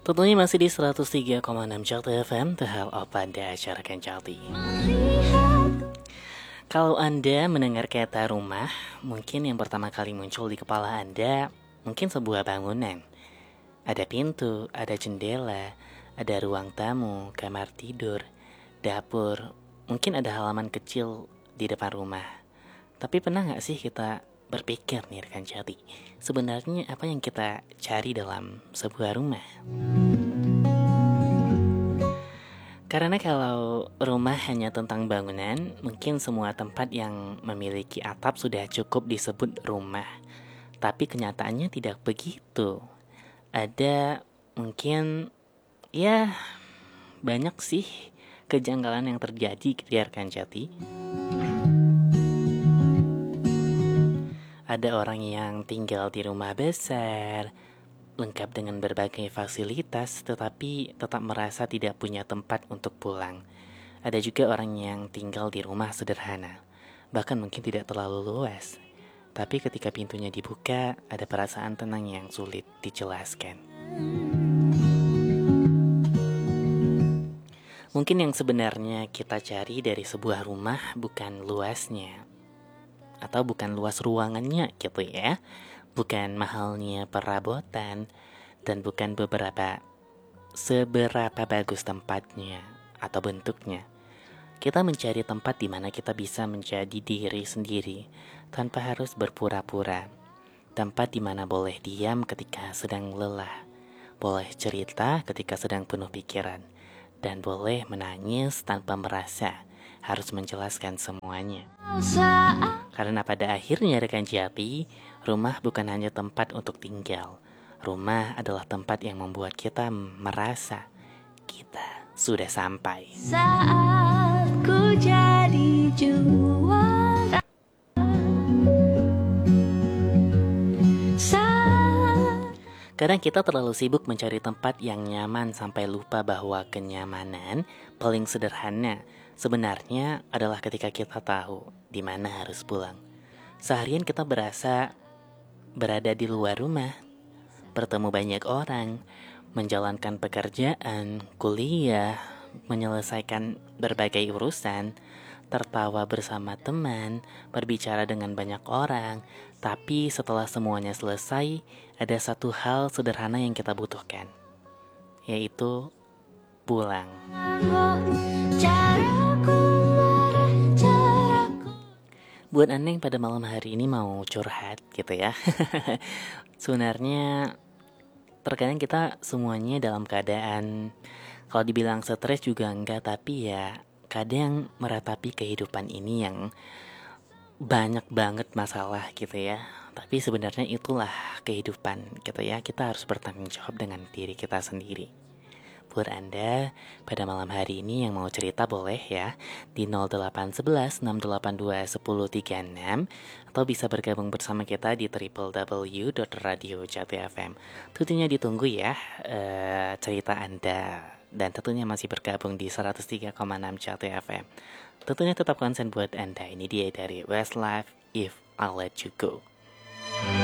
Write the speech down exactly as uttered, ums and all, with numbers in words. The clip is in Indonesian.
Tentunya masih di seratus tiga koma enam Jakarta F M, The Hell of Anda, acara Kencalti. Kalau Anda mendengar kata rumah, mungkin yang pertama kali muncul di kepala Anda mungkin sebuah bangunan. Ada pintu, ada jendela, ada ruang tamu, kamar tidur, dapur, mungkin ada halaman kecil di depan rumah. Tapi pernah gak sih kita berpikir nih rekan Jati, sebenarnya apa yang kita cari dalam sebuah rumah? Karena kalau rumah hanya tentang bangunan, mungkin semua tempat yang memiliki atap sudah cukup disebut rumah. Tapi kenyataannya tidak begitu. Ada mungkin ya banyak sih kejanggalan yang terjadi di rekan Jati. Ada orang yang tinggal di rumah besar, lengkap dengan berbagai fasilitas, tetapi tetap merasa tidak punya tempat untuk pulang. Ada juga orang yang tinggal di rumah sederhana, bahkan mungkin tidak terlalu luas. Tapi ketika pintunya dibuka, ada perasaan tenang yang sulit dijelaskan. Mungkin yang sebenarnya kita cari dari sebuah rumah bukan luasnya, atau bukan luas ruangannya gitu ya, bukan mahalnya perabotan, dan bukan beberapa seberapa bagus tempatnya atau bentuknya. Kita mencari tempat di mana kita bisa menjadi diri sendiri tanpa harus berpura-pura. Tempat di mana boleh diam ketika sedang lelah, boleh cerita ketika sedang penuh pikiran, dan boleh menangis tanpa merasa harus menjelaskan semuanya. Karena pada akhirnya rekan Jati, rumah bukan hanya tempat untuk tinggal. Rumah adalah tempat yang membuat kita merasa kita sudah sampai. Saat ku jadi juara, saat... Kadang kita terlalu sibuk mencari tempat yang nyaman sampai lupa bahwa kenyamanan paling sederhana sebenarnya adalah ketika kita tahu di mana harus pulang. Seharian kita berasa berada di luar rumah, bertemu banyak orang, menjalankan pekerjaan, kuliah, menyelesaikan berbagai urusan, tertawa bersama teman, berbicara dengan banyak orang. Tapi setelah semuanya selesai, ada satu hal sederhana yang kita butuhkan, yaitu pulang. Buat Anda yang pada malam hari ini mau curhat gitu ya. Sebenarnya terkadang kita semuanya dalam keadaan, kalau dibilang stres juga enggak, tapi ya kadang meratapi kehidupan ini yang banyak banget masalah gitu ya. Tapi sebenarnya itulah kehidupan gitu ya. Kita harus bertanggung jawab dengan diri kita sendiri. Buat Anda pada malam hari ini yang mau cerita boleh ya di nol delapan satu satu enam delapan dua satu nol tiga enam, atau bisa bergabung bersama kita di w w w dot radio jati f m. Tentunya ditunggu ya uh, cerita Anda, dan tentunya masih bergabung di seratus tiga koma enam Jati F M. Tentunya tetap konsen buat Anda. Ini dia dari Westlife, If I Let You Go.